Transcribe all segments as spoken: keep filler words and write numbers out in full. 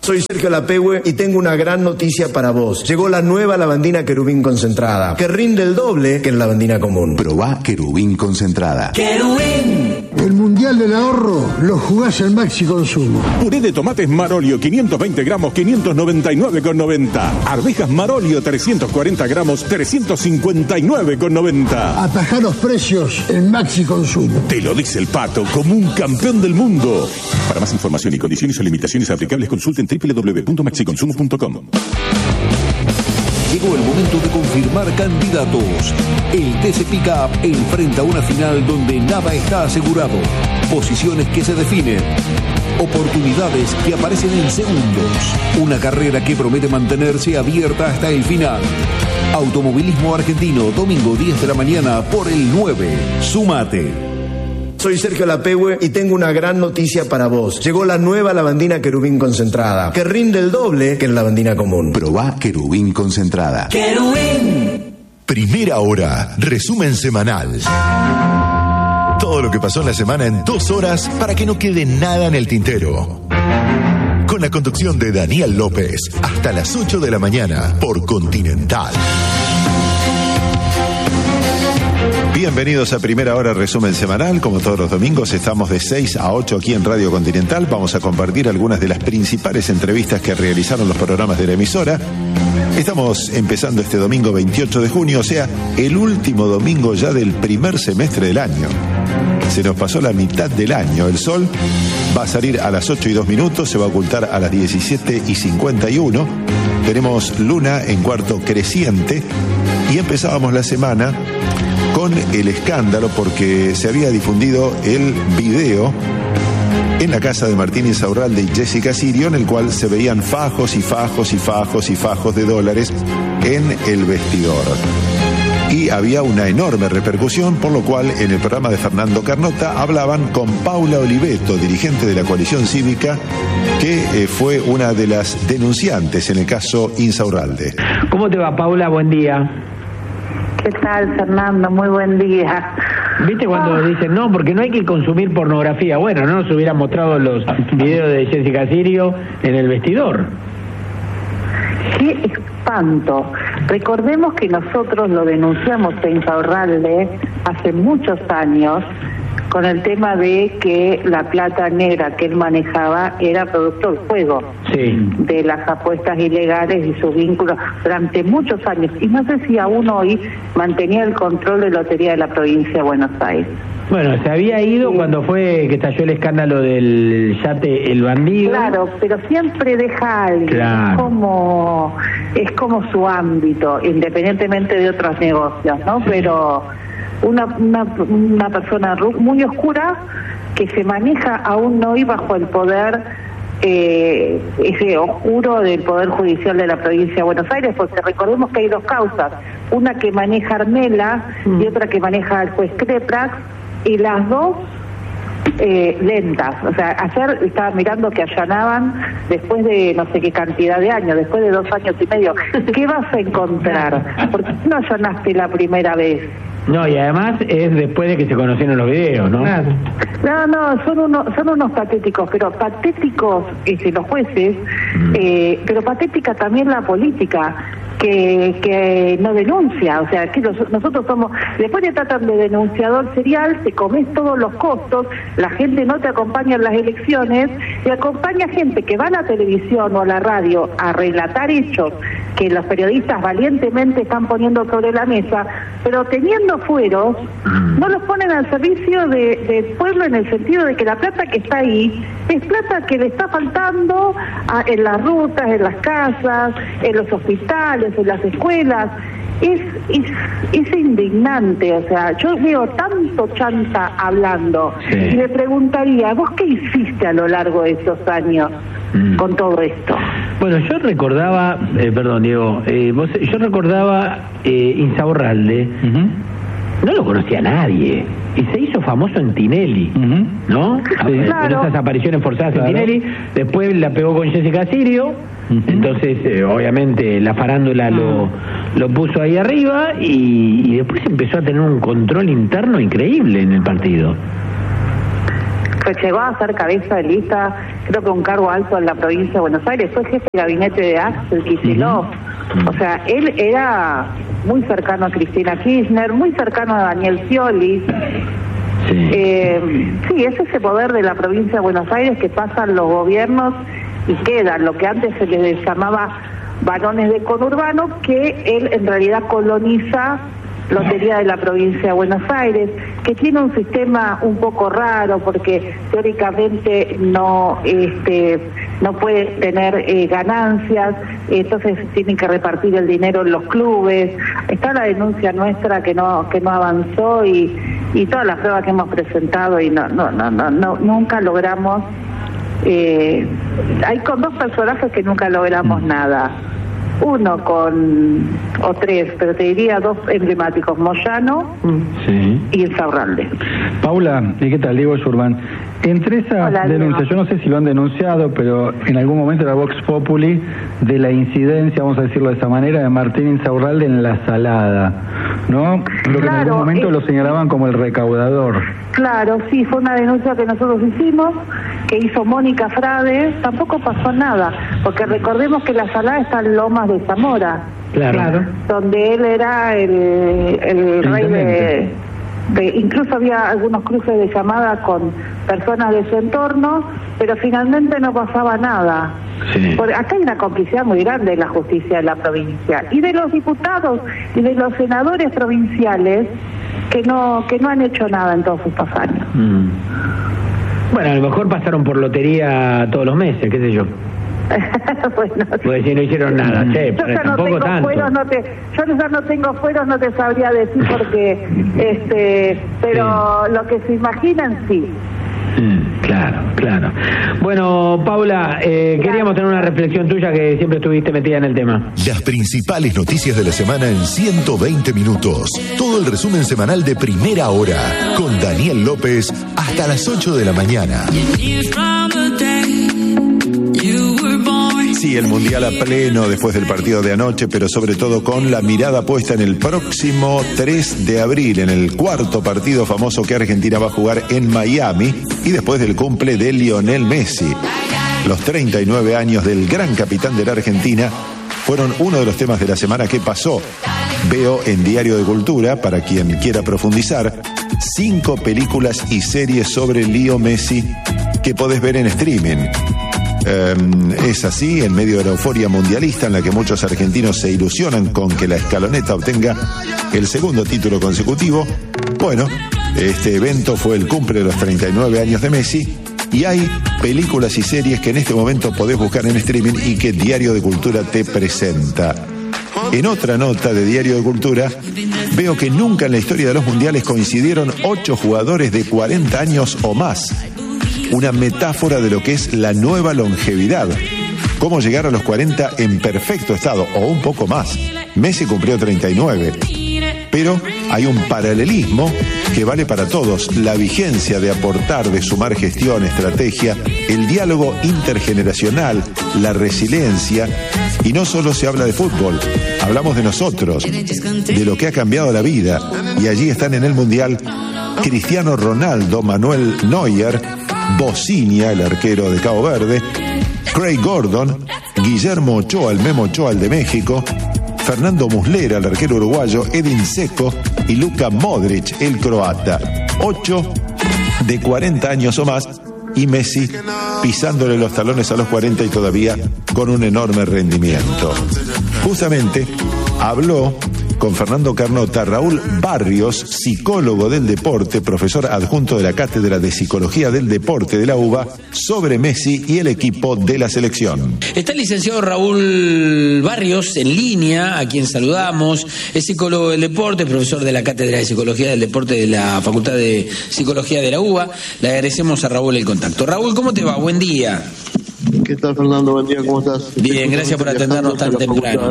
Soy Sergio Lapehue y tengo una gran noticia para vos. Llegó la nueva lavandina Querubín concentrada, que rinde el doble que la lavandina común. Probá Querubín concentrada. ¡Querubín! El Mundial del Ahorro lo jugás en Maxi Consumo. Puré de tomates Marolio, quinientos veinte gramos, quinientos noventa y nueve con noventa. Arvejas Marolio, trescientos cuarenta gramos, trescientos cincuenta y nueve con noventa. Atajá los precios en Maxi Consumo. Te lo dice el Pato, como un campeón del mundo. Para más información y condiciones o limitaciones aplicables, consulten doble u doble u doble u punto maxi consumo punto com. Llegó el momento de confirmar candidatos. El T C Pickup enfrenta una final donde nada está asegurado. Posiciones que se definen. Oportunidades que aparecen en segundos. Una carrera que promete mantenerse abierta hasta el final. Automovilismo Argentino, domingo diez de la mañana por el nueve. Sumate. Soy Sergio Lapehue y tengo una gran noticia para vos. Llegó la nueva lavandina Querubín concentrada, que rinde el doble que la lavandina común. Probá Querubín concentrada. ¡Querubín! Primera hora, resumen semanal. Todo lo que pasó en la semana en dos horas para que no quede nada en el tintero. Con la conducción de Daniel López, hasta las ocho de la mañana por Continental. Bienvenidos a Primera Hora, resumen semanal. Como todos los domingos, estamos de seis a ocho aquí en Radio Continental. Vamos a compartir algunas de las principales entrevistas que realizaron los programas de la emisora. Estamos empezando este domingo veintiocho de junio, o sea, el último domingo ya del primer semestre del año. Se nos pasó la mitad del año. El sol va a salir a las ocho y dos minutos, se va a ocultar a las diecisiete y cincuenta y uno. Tenemos luna en cuarto creciente y empezábamos la semana con el escándalo porque se había difundido el video en la casa de Martín Insaurralde y Jessica Sirio, en el cual se veían fajos y fajos y fajos y fajos de dólares en el vestidor. Y había una enorme repercusión, por lo cual en el programa de Fernando Carnota hablaban con Paula Oliveto, dirigente de la coalición cívica, que eh, fue una de las denunciantes en el caso Insaurralde. ¿Cómo te va, Paula? Buen día. ¿Qué tal, Fernando? Muy buen día. ¿Viste cuando oh. dicen, no, porque no hay que consumir pornografía? Bueno, no nos hubieran mostrado los videos de Jessica Sirio en el vestidor. ¡Qué espanto! Recordemos que nosotros lo denunciamos a Insaurralde hace muchos años con el tema de que la plata negra que él manejaba era producto del juego, sí, de las apuestas ilegales y sus vínculos durante muchos años. Y no sé si aún hoy mantenía el control de lotería de la provincia de Buenos Aires. Bueno, se había ido sí. cuando fue que estalló el escándalo del yate El Bandido. Claro, pero siempre deja a alguien. Claro. Es como, es como su ámbito, independientemente de otros negocios, ¿no? Sí. Pero una, una, una persona muy oscura que se maneja aún hoy bajo el poder eh, ese oscuro del Poder Judicial de la provincia de Buenos Aires, porque recordemos que hay dos causas, una que maneja Armela mm. y otra que maneja el juez Kreprax, y las dos eh, lentas. O sea, ayer estaba mirando que allanaban después de no sé qué cantidad de años, después de dos años y medio. ¿Qué vas a encontrar? ¿Por qué no allanaste la primera vez? No, y además es después de que se conocieron los videos, ¿no? Claro. No, no, son unos, son unos patéticos, pero patéticos este, los jueces, eh, pero patética también la política, que, que no denuncia. O sea, que los, nosotros somos, después te tratan de denunciador serial, te comes todos los costos, la gente no te acompaña en las elecciones, y acompaña gente que va a la televisión o a la radio a relatar hechos que los periodistas valientemente están poniendo sobre la mesa, pero teniendo fueros, no los ponen al servicio de, del pueblo, en el sentido de que la plata que está ahí es plata que le está faltando a, en las rutas, en las casas, en los hospitales, en las escuelas. Es, es, es indignante. O sea, yo veo tanto chanta hablando, sí, y me preguntaría, ¿vos qué hiciste a lo largo de estos años mm. con todo esto? Bueno, yo recordaba, eh, perdón Diego, eh, vos, yo recordaba eh, Insaurralde, uh-huh. no lo conocía nadie, y se hizo famoso en Tinelli, uh-huh. ¿no? Sí, claro. Con esas apariciones forzadas, claro, en Tinelli, después la pegó con Jessica Sirio, uh-huh. entonces eh, obviamente la farándula uh-huh. lo, lo puso ahí arriba, y, y después empezó a tener un control interno increíble en el partido. Fue, llegó a ser cabeza de lista, creo que un cargo alto en la provincia de Buenos Aires, fue jefe de gabinete de Axel Kicillof. O sea, él era muy cercano a Cristina Kirchner, muy cercano a Daniel Scioli. Sí. Eh, sí, es ese poder de la provincia de Buenos Aires que pasan los gobiernos y quedan, lo que antes se les llamaba varones de conurbano, que él en realidad coloniza Lotería de la provincia de Buenos Aires, que tiene un sistema un poco raro porque teóricamente no este no puede tener eh, ganancias, entonces tienen que repartir el dinero en los clubes. Está la denuncia nuestra que no que no avanzó y y todas las pruebas que hemos presentado y no no no no, no nunca logramos. Eh, hay con dos personajes que nunca logramos nada. Uno con, o tres, pero te diría dos emblemáticos, Moyano sí. y Insaurralde. Paula, ¿y qué tal? Diego Schurman. Entre esas Hola, denuncias, yo no sé si lo han denunciado, pero en algún momento era Vox Populi de la incidencia, vamos a decirlo de esa manera, de Martín Insaurralde en La Salada, ¿no? Lo que claro, en algún momento es... lo señalaban como el recaudador. Claro, sí, fue una denuncia que nosotros hicimos, que hizo Mónica Frade, tampoco pasó nada, porque recordemos que La Salada está en Lomas de Zamora, claro, donde él era el, el rey de, de... Incluso había algunos cruces de llamada con personas de su entorno, pero finalmente no pasaba nada. Sí. Por, acá hay una complicidad muy grande de la justicia de la provincia, y de los diputados y de los senadores provinciales, que no que no han hecho nada en todos estos años. Mm. Bueno, a lo mejor pasaron por lotería todos los meses, qué sé yo. Bueno, pues si no hicieron nada, che, yo ya no tengo tanto. Fueros, no te, yo ya no tengo fueros, no te sabría decir porque, este, pero sí. Lo que se imaginan sí. Mm, claro, claro. Bueno, Paula, eh, queríamos tener una reflexión tuya que siempre estuviste metida en el tema. Las principales noticias de la semana en ciento veinte minutos. Todo el resumen semanal de Primera Hora con Daniel López hasta las ocho de la mañana. Sí, el Mundial a pleno después del partido de anoche, pero sobre todo con la mirada puesta en el próximo tres de abril, en el cuarto partido famoso que Argentina va a jugar en Miami y después del cumple de Lionel Messi. Los treinta y nueve años del gran capitán de la Argentina fueron uno de los temas de la semana que pasó. Veo en Diario de Cultura, para quien quiera profundizar, cinco películas y series sobre Leo Messi que podés ver en streaming. Um, es así, en medio de la euforia mundialista en la que muchos argentinos se ilusionan con que la escaloneta obtenga el segundo título consecutivo. Bueno, este evento fue el cumple de los treinta y nueve años de Messi y hay películas y series que en este momento podés buscar en streaming y que Diario de Cultura te presenta. En otra nota de Diario de Cultura veo que nunca en la historia de los mundiales coincidieron ocho jugadores de cuarenta años o más. Una metáfora de lo que es la nueva longevidad. Cómo llegar a los cuarenta en perfecto estado, o un poco más. Messi cumplió treinta y nueve. Pero hay un paralelismo que vale para todos. La vigencia de aportar, de sumar gestión, estrategia, el diálogo intergeneracional, la resiliencia. Y no solo se habla de fútbol, hablamos de nosotros, de lo que ha cambiado la vida. Y allí están en el Mundial Cristiano Ronaldo, Manuel Neuer, Bocinia, el arquero de Cabo Verde, Craig Gordon, Guillermo Ochoa, el Memo Ochoa, el de México, Fernando Muslera, el arquero uruguayo, Edin Dzeko y Luka Modric, el croata. Ocho de cuarenta años o más y Messi pisándole los talones a los cuarenta y todavía con un enorme rendimiento. Justamente habló con Fernando Carnota Raúl Barrios, psicólogo del deporte, profesor adjunto de la Cátedra de Psicología del Deporte de la UBA, sobre Messi y el equipo de la selección. Está el licenciado Raúl Barrios en línea, a quien saludamos. Es psicólogo del deporte, profesor de la Cátedra de Psicología del Deporte de la Facultad de Psicología de la UBA. Le agradecemos a Raúl el contacto. Raúl, ¿cómo te va? Buen día. ¿Qué tal, Fernando? Buen día, ¿cómo estás? Bien, gracias por atendernos tan temprano.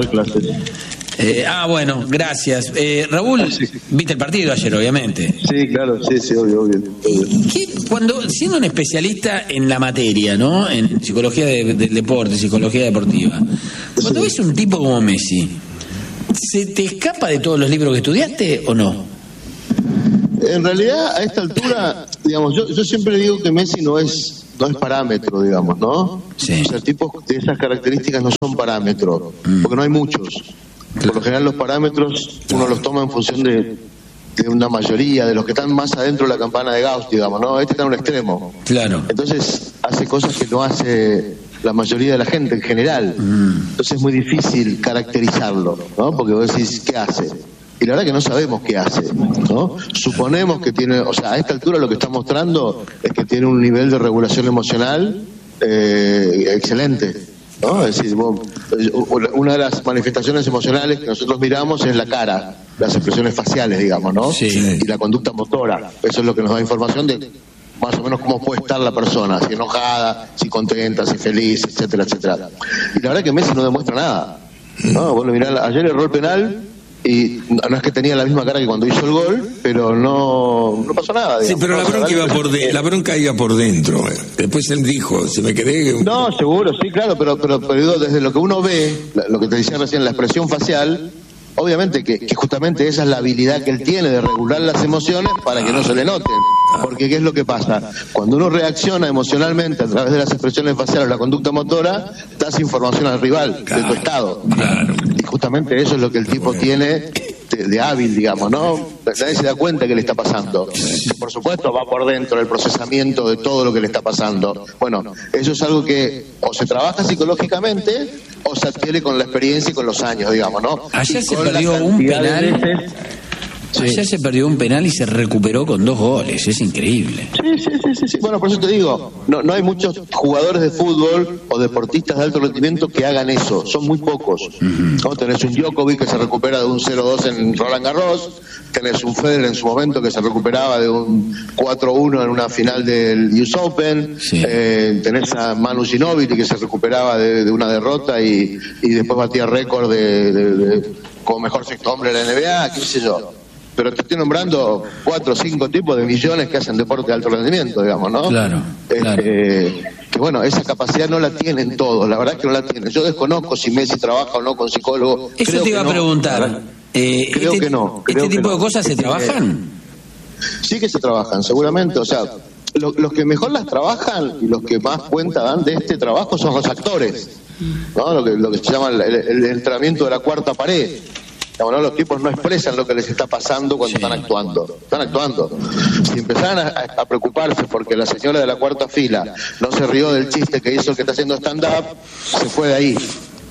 Eh, ah, bueno, gracias. Eh, Raúl, sí. ¿Viste el partido ayer, obviamente? Sí, claro, sí, sí, obvio, obvio. obvio. ¿Qué, cuando, siendo un especialista en la materia, ¿no? En psicología de, del deporte, psicología deportiva, cuando sí. ves un tipo como Messi, ¿se te escapa de todos los libros que estudiaste o no? En realidad, a esta altura, digamos, yo, yo siempre digo que Messi no es no es parámetro, digamos, ¿no? Sí. O sea, tipos de esas características no son parámetros, mm. porque no hay muchos. Por lo general los parámetros uno los toma en función de, de una mayoría, de los que están más adentro de la campana de Gauss, digamos, ¿no? Este está en un extremo. Claro. Entonces hace cosas que no hace la mayoría de la gente en general. Mm. Entonces es muy difícil caracterizarlo, ¿no? Porque vos decís, ¿qué hace? Y la verdad que no sabemos qué hace, ¿no? Suponemos que tiene, o sea, a esta altura lo que está mostrando es que tiene un nivel de regulación emocional eh, excelente, ¿no? Es decir, vos, una de las manifestaciones emocionales que nosotros miramos es la cara, las expresiones faciales, digamos, ¿no? Sí. Y la conducta motora. Eso es lo que nos da información de más o menos cómo puede estar la persona, si enojada, si contenta, si feliz, etcétera, etcétera. Y la verdad que Messi no demuestra nada, ¿no? Vos lo mirás, ayer erró el penal y no es que tenía la misma cara que cuando hizo el gol, pero no, no pasó nada, digamos. Sí, pero la bronca iba por de, la bronca iba por dentro. Después él dijo, se me quedé. No, seguro, sí, claro, pero, pero, pero desde lo que uno ve, lo que te decía recién, la expresión facial, obviamente que, que justamente esa es la habilidad que él tiene de regular las emociones para que no se le noten. Porque ¿qué es lo que pasa? Cuando uno reacciona emocionalmente a través de las expresiones faciales o la conducta motora, das información al rival, claro, de tu estado. Claro. Y justamente eso es lo que el tipo tiene de, de hábil, digamos, ¿no? Nadie se da cuenta que le está pasando. Por supuesto va por dentro el procesamiento de todo lo que le está pasando. Bueno, eso es algo que o se trabaja psicológicamente o se adquiere con la experiencia y con los años, digamos, ¿no? Ayer se perdió un penal. Sí. Ayer se perdió un penal y se recuperó con dos goles, es increíble. Sí, sí, sí, sí, sí. Bueno, por eso te digo, no, no hay muchos jugadores de fútbol o deportistas de alto rendimiento que hagan eso, son muy pocos. Uh-huh. ¿No? Tenés un Djokovic que se recupera de un cero dos en Roland Garros, tenés un Federer en su momento que se recuperaba de un cuatro uno en una final del U S Open, sí. eh, tenés a Manu Ginóbili que se recuperaba de, de una derrota y, y después batía récord de, de, de, como mejor sexto hombre de la N B A, qué sé yo. Pero te estoy nombrando cuatro o cinco tipos de millones que hacen deporte de alto rendimiento, digamos, ¿no? Claro, este, claro. Que bueno, esa capacidad no la tienen todos, la verdad es que no la tienen. Yo desconozco si Messi trabaja o no con psicólogo. Eso creo te iba a no, preguntar. Eh, creo este, que no. Creo ¿Este tipo que de cosas no. se trabajan? Sí que se trabajan, seguramente. O sea, lo, los que mejor las trabajan y los que más cuenta dan de este trabajo son los actores, ¿no? Lo que, lo que se llama el, el, el entrenamiento de la cuarta pared. ¿No? Los tipos no expresan lo que les está pasando cuando sí. están actuando. Están actuando. Si empezaran a, a preocuparse porque la señora de la cuarta fila no se rió del chiste que hizo el que está haciendo stand-up, se fue de ahí,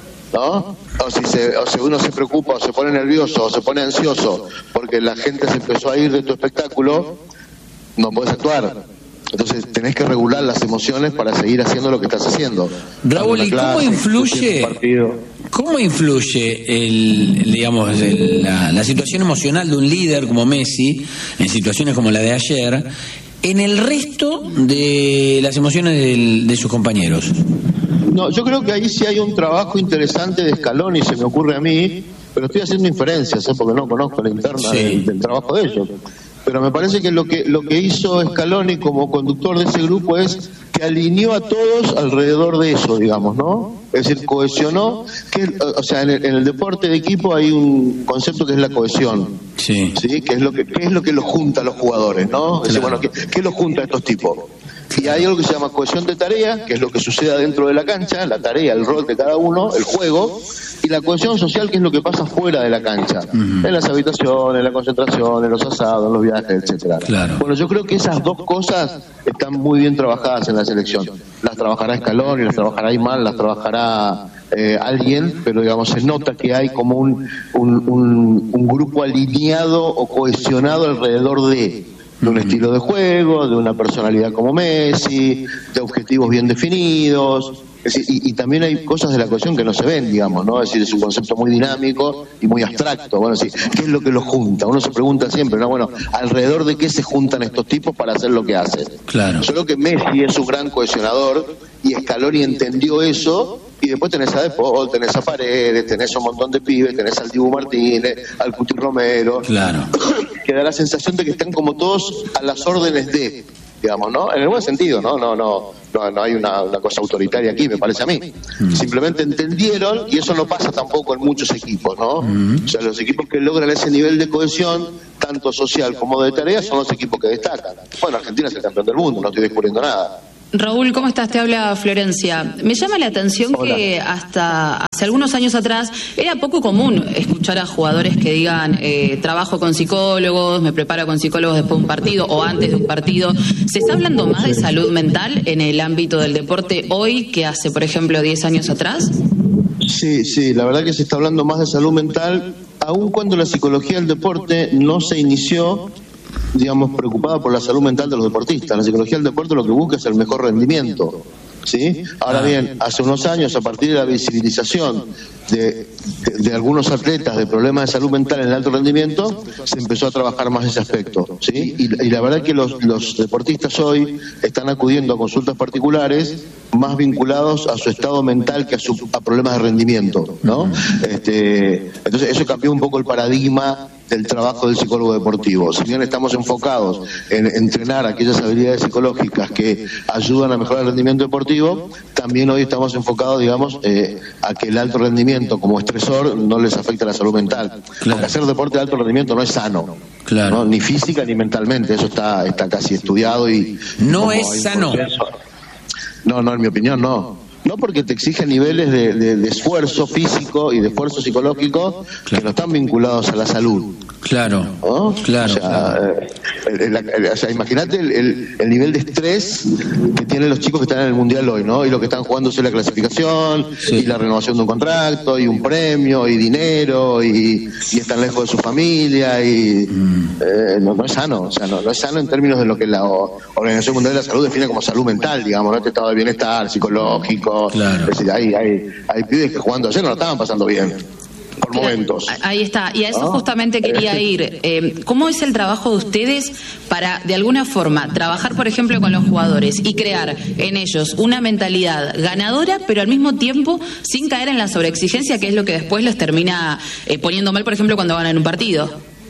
¿no? O si, se, o si uno se preocupa o se pone nervioso o se pone ansioso porque la gente se empezó a ir de tu espectáculo, no puedes actuar. Entonces tenés que regular las emociones para seguir haciendo lo que estás haciendo. Raúl, ¿y cómo influye, cómo influye el, digamos, el, la, la situación emocional de un líder como Messi, en situaciones como la de ayer, en el resto de las emociones de, de sus compañeros? No, yo creo que ahí sí hay un trabajo interesante de Scaloni, se me ocurre a mí, pero estoy haciendo inferencias, ¿eh? Porque no conozco la interna sí. del, del trabajo de ellos. Pero me parece que lo que lo que hizo Scaloni como conductor de ese grupo es que alineó a todos alrededor de eso, digamos, ¿no? Es decir, cohesionó, que, o sea, en el, en el deporte de equipo hay un concepto que es la cohesión, sí, ¿sí? Que es lo que, que es lo que los junta a los jugadores, ¿no? Es decir, bueno, ¿qué, qué los junta a estos tipos? Y hay algo que se llama cohesión de tarea, que es lo que sucede dentro de la cancha, la tarea, el rol de cada uno, el juego, y la cohesión social, que es lo que pasa fuera de la cancha, uh-huh. en las habitaciones, en la concentración, en los asados, en los viajes, etcétera. Claro. Bueno, yo creo que esas dos cosas están muy bien trabajadas en la selección. Las trabajará Scaloni, las trabajará Ayman, las trabajará eh, alguien, pero digamos se nota que hay como un, un, un, un grupo alineado o cohesionado alrededor de de un estilo de juego, de una personalidad como Messi, de objetivos bien definidos, es decir, y, y también hay cosas de la cohesión que no se ven, digamos, ¿no? Es decir, es un concepto muy dinámico y muy abstracto. Bueno, es decir, ¿qué es lo que los junta? Uno se pregunta siempre, ¿no? Bueno, ¿alrededor de qué se juntan estos tipos para hacer lo que hacen? Claro. Solo que Messi es un gran cohesionador y Scaloni entendió eso. Y después tenés a De Paul, tenés a Paredes, tenés a un montón de pibes, tenés al Dibu Martínez, al Cuti Romero. Claro. Que da la sensación de que están como todos a las órdenes de, digamos, ¿no? En el buen sentido, ¿no? No, no, no, no hay una, una cosa autoritaria aquí, me parece a mí. Mm. Simplemente entendieron, y eso no pasa tampoco en muchos equipos, ¿no? Mm. O sea, los equipos que logran ese nivel de cohesión, tanto social como de tareas, son los equipos que destacan. Bueno, Argentina es el campeón del mundo, no estoy descubriendo nada. Raúl, ¿cómo estás? Te habla Florencia. Me llama la atención Hola. que hasta hace algunos años atrás era poco común escuchar a jugadores que digan eh, trabajo con psicólogos, me preparo con psicólogos después de un partido o antes de un partido. ¿Se está hablando más de salud mental en el ámbito del deporte hoy que hace, por ejemplo, diez años atrás? Sí, sí, la verdad que se está hablando más de salud mental, aun cuando la psicología del deporte no se inició, digamos, preocupada por la salud mental de los deportistas. La psicología del deporte lo que busca es el mejor rendimiento, ¿sí? Ahora bien, hace unos años, a partir de la visibilización de, de, de algunos atletas de problemas de salud mental en el alto rendimiento, se empezó a trabajar más ese aspecto, ¿sí? Y, y la verdad es que los, los deportistas hoy están acudiendo a consultas particulares más vinculados a su estado mental que a, su, a problemas de rendimiento, ¿no? Este, entonces eso cambió un poco el paradigma del trabajo del psicólogo deportivo. Si bien estamos enfocados en entrenar aquellas habilidades psicológicas que ayudan a mejorar el rendimiento deportivo, también hoy estamos enfocados, digamos, eh, a que el alto rendimiento como estresor no les afecte a la salud mental. Claro. Porque hacer deporte de alto rendimiento no es sano, claro, ¿no? Ni física ni mentalmente, eso está, está casi estudiado y... No es sano. No, no, en mi opinión no. No, porque te exige niveles de, de, de esfuerzo físico y de esfuerzo psicológico que no están vinculados a la salud. Claro, ¿no? claro. O sea, claro. El, el, el, o sea imagínate el, el, el nivel de estrés que tienen los chicos que están en el Mundial hoy, ¿no? Y lo que están jugándose la clasificación, sí, y la renovación de un contrato, y un premio, y dinero, y, y están lejos de su familia, y mm. eh, no, no es sano. O sea, no, no es sano en términos de lo que la Organización Mundial de la Salud define como salud mental, digamos, ¿no? Este estado de bienestar psicológico. Claro. Es decir, hay, hay, hay pibes que jugando ayer no lo estaban pasando bien, por momentos. Ahí está, y a eso ¿no? justamente quería ir. Eh, ¿Cómo es el trabajo de ustedes para, de alguna forma, trabajar, por ejemplo, con los jugadores y crear en ellos una mentalidad ganadora, pero al mismo tiempo sin caer en la sobreexigencia, que es lo que después los termina eh, poniendo mal, por ejemplo, cuando ganan un partido?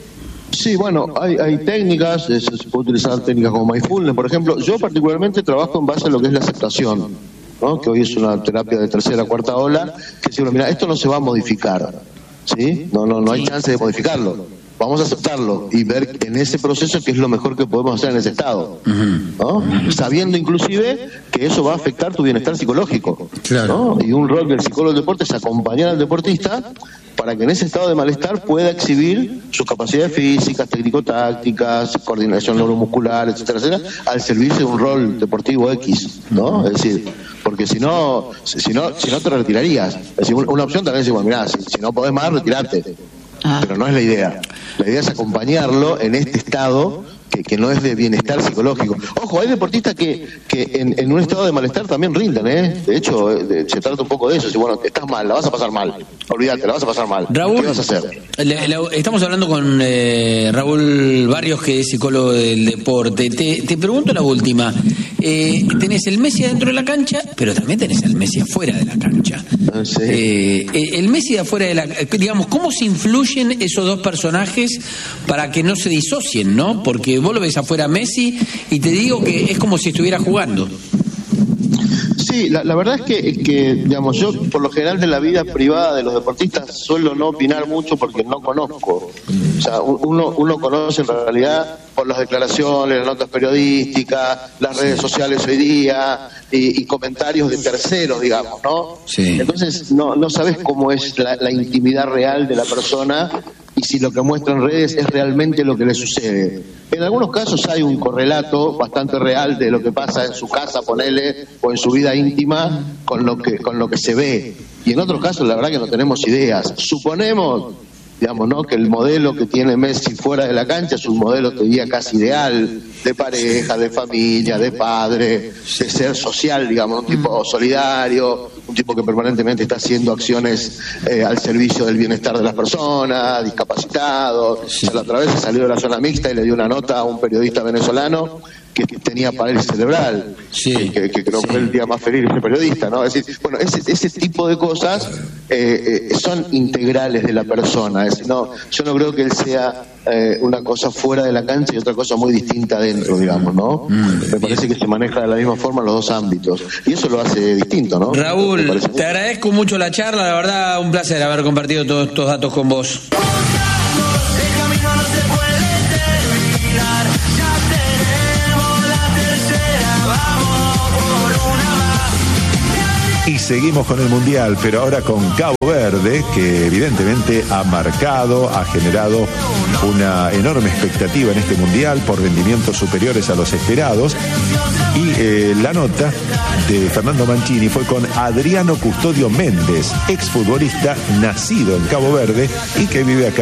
Sí, bueno, hay, hay técnicas, se puede utilizar técnicas como mindfulness, por ejemplo. Yo particularmente trabajo en base a lo que es la aceptación, ¿no? Que hoy es una terapia de tercera, cuarta ola, que dice, mira, esto no se va a modificar, ¿sí? No, no, no hay chance de modificarlo. Vamos a aceptarlo y ver en ese proceso qué es lo mejor que podemos hacer en ese estado, ¿no? Sabiendo inclusive que eso va a afectar tu bienestar psicológico, claro, ¿no? Y un rol del psicólogo del deporte es acompañar al deportista para que en ese estado de malestar pueda exhibir sus capacidades físicas, técnico-tácticas, coordinación neuromuscular, etcétera, etcétera, al servicio de un rol deportivo X, ¿no? Es decir, porque si no, si no, si no te retirarías. Es decir, una opción también es decir, bueno, mirá, si, si no podés más, retirate. Ah. Pero no es la idea. La idea es acompañarlo en este estado que, que no es de bienestar psicológico. Ojo, hay deportistas que, que en, en un estado de malestar también rinden, ¿eh? De hecho, de, se trata un poco de eso. Si, bueno, estás mal, la vas a pasar mal. Olvídate, la vas a pasar mal. Raúl, ¿qué vas a hacer? Le, le, estamos hablando con eh, Raúl Barrios, que es psicólogo del deporte. Te, te pregunto la última. Eh, tenés el Messi dentro de la cancha, pero también tenés el Messi afuera de la cancha. Sí. Eh, el Messi de afuera de la, digamos, ¿cómo se influyen esos dos personajes para que no se disocien, no? Porque vos lo ves afuera a Messi y te digo que es como si estuviera jugando. Sí, la, la verdad es que, que, digamos, yo por lo general de la vida privada de los deportistas suelo no opinar mucho porque no conozco. O sea, uno, uno conoce en realidad por las declaraciones, las notas periodísticas, las redes sociales hoy día y, y comentarios de terceros, digamos, ¿no? Sí. Entonces no, no sabes cómo es la, la intimidad real de la persona y si lo que muestra en redes es realmente lo que le sucede. En algunos casos hay un correlato bastante real de lo que pasa en su casa, ponele, o en su vida íntima con lo que con lo que se ve. Y en otros casos la verdad que no tenemos ideas. Suponemos, digamos, ¿no?, que el modelo que tiene Messi fuera de la cancha es un modelo, te diría, casi ideal, de pareja, de familia, de padre, de ser social, digamos, un tipo solidario, un tipo que permanentemente está haciendo acciones eh, al servicio del bienestar de las personas, discapacitados. O sea, la otra vez se salió de la zona mixta y le dio una nota a un periodista venezolano que tenía parálisis cerebral, sí, que, que, que no fue sí. el día más feliz de ese periodista, ¿no? Es decir, bueno, ese, ese tipo de cosas eh, eh, son integrales de la persona. Es decir, no, yo no creo que él sea eh, una cosa fuera de la cancha y otra cosa muy distinta adentro, digamos, ¿no? Mm, Me parece que se maneja de la misma forma en los dos ámbitos. Y eso lo hace distinto, ¿no? Raúl, te agradezco mucho la charla, la verdad, un placer haber compartido todos estos datos con vos. Y seguimos con el Mundial, pero ahora con Cabo Verde, que evidentemente ha marcado, ha generado una enorme expectativa en este Mundial por rendimientos superiores a los esperados. Y eh, la nota de Fernando Mancini fue con Adriano Custodio Méndez, exfutbolista nacido en Cabo Verde y que vive acá